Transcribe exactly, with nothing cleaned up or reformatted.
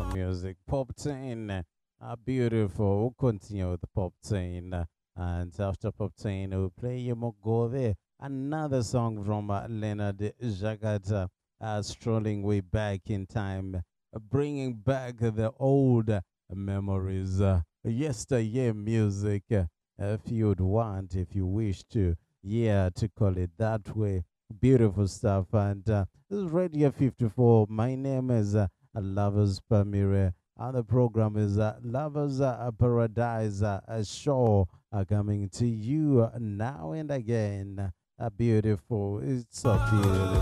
music. Pop ten, uh, beautiful. We'll continue with the Pop ten. uh, and after Pop ten, we'll play you Mogove, another song from uh, Leonard Jagata, uh, strolling way back in time, uh, bringing back the old uh, memories. Uh, yesteryear music, uh, if you'd want, if you wish to, yeah, to call it that way. Beautiful stuff. And uh, this is Radio fifty-four. My name is uh, Lovers Pamire. And the program is uh, Lovers uh, Paradise uh, a show uh, coming to you now and again. Uh, beautiful. It's so beautiful.